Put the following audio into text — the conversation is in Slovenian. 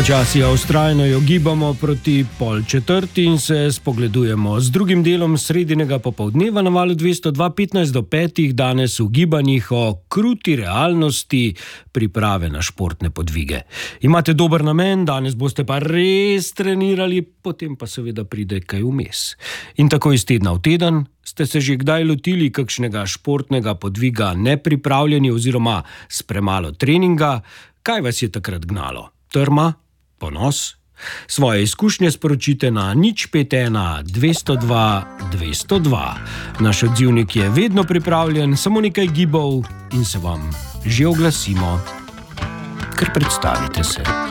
Počasi vztrajno jo gibamo proti 3:30 in se spogledujemo z drugim delom sredinega popoldneva na valu 202.15 do 5. Danes v gibanjih o kruti realnosti priprave na športne podvige. Imate dober namen, danes boste pa res trenirali, potem pa seveda pride kaj vmes. In tako iz tedna v teden. Ste se že kdaj lotili kakšnega športnega podviga nepripravljeni oziroma s premalo treninga? Kaj vas je takrat gnalo? Trma? Ponos? Svoje izkušnje sporočite na 051 202 202. Naš odzivnik je vedno pripravljen, samo nekaj gibov in se vam že oglasimo. Kar predstavite se.